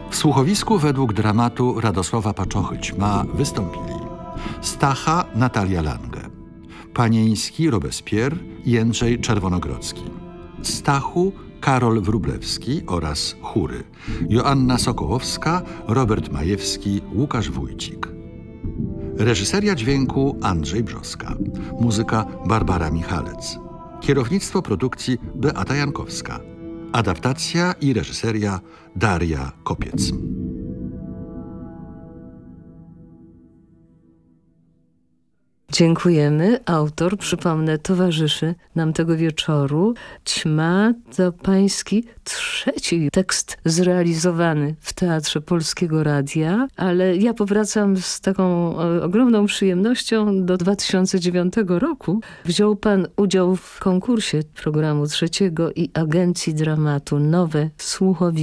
W słuchowisku według dramatu Radosława Paczochy Ćma wystąpili Stacha Natalia Lange, Panieński Robespierre Jędrzej Czerwonogrodzki, Stachu Karol Wróblewski oraz chóry Joanna Sokołowska, Robert Majewski, Łukasz Wójcik. Reżyseria dźwięku Andrzej Brzoska, muzyka Barbara Michalec, kierownictwo produkcji Beata Jankowska, adaptacja i reżyseria Daria Kopiec. Dziękujemy. Autor, przypomnę, towarzyszy nam tego wieczoru. Ćma to pański trzeci tekst zrealizowany w Teatrze Polskiego Radia, ale ja powracam z taką ogromną przyjemnością do 2009 roku. Wziął pan udział w konkursie programu trzeciego i Agencji Dramatu Nowe Słuchowisko.